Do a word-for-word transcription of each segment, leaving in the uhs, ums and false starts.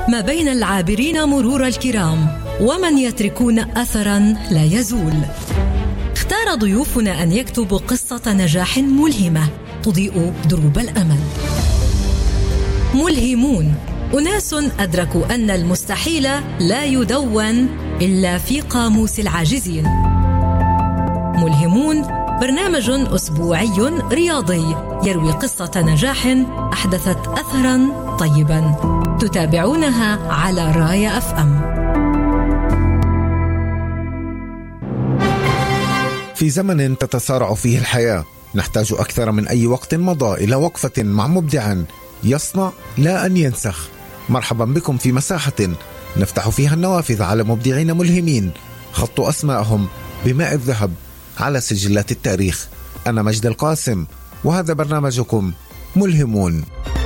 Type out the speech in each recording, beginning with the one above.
ما بين العابرين مرور الكرام ومن يتركون أثراً لا يزول. اختار ضيوفنا أن يكتبوا قصة نجاح ملهمة تضيء دروب الأمل. ملهمون، أناس أدركوا أن المستحيل لا يدون إلا في قاموس العاجزين. ملهمون برنامج أسبوعي رياضي يروي قصة نجاح أحدثت أثراً طيباً، تتابعونها على رايا أف أم. في زمن تتسارع فيه الحياة نحتاج أكثر من أي وقت مضى إلى وقفة مع مبدع يصنع لا أن ينسخ. مرحبا بكم في مساحة نفتح فيها النوافذ على مبدعين ملهمين خطوا أسماءهم بماء الذهب على سجلات التاريخ. أنا مجد القاسم وهذا برنامجكم ملهمون.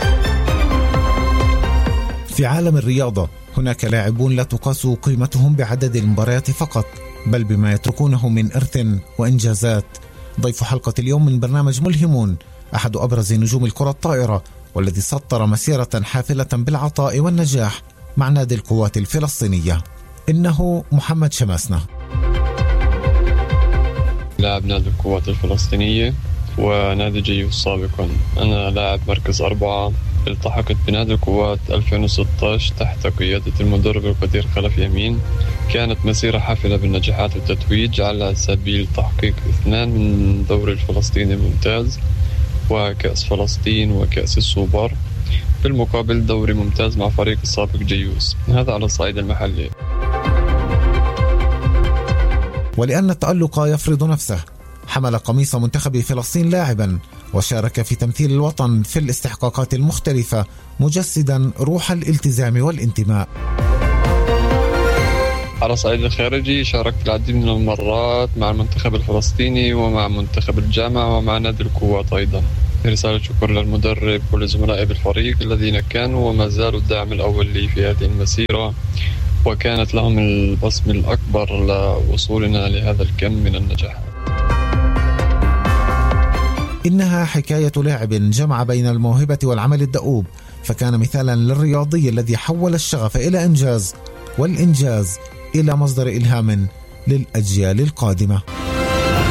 في عالم الرياضة هناك لاعبون لا تقاس قيمتهم بعدد المباريات فقط، بل بما يتركونه من إرث وإنجازات. ضيف حلقة اليوم من برنامج ملهمون أحد أبرز نجوم الكرة الطائرة، والذي سطر مسيرة حافلة بالعطاء والنجاح مع نادي القوات الفلسطينية. إنه محمد شماسنة، لاعب نادي القوات الفلسطينية ونادي جيوس سابقا. أنا لاعب مركز أربعة، التحقت بنادي القوات ألفين وستة عشر تحت قيادة المدرب القدير خلف يمين. كانت مسيرة حافلة بالنجاحات والتتويج على سبيل تحقيق اثنان من دوري الفلسطيني الممتاز وكأس فلسطين وكأس السوبر، بالمقابل دوري ممتاز مع فريق السابق جيوس، هذا على الصعيد المحلي. ولأن التألق يفرض نفسه حمل قميص منتخب فلسطين لاعبا وشارك في تمثيل الوطن في الاستحقاقات المختلفة، مجسدا روح الالتزام والانتماء. على الصعيد الخارجي شاركت العديد من المرات مع المنتخب الفلسطيني ومع منتخب الجامعة ومع نادي القوات أيضا. رسالة شكر للمدرب ولزملائي بالفريق الذين كانوا وما زالوا الداعم الأول لي في هذه المسيرة، وكانت لهم البصم الأكبر لوصولنا لهذا الكم من النجاح. إنها حكاية لاعب جمع بين الموهبة والعمل الدؤوب، فكان مثالا للرياضي الذي حول الشغف إلى إنجاز والإنجاز إلى مصدر إلهام للأجيال القادمة.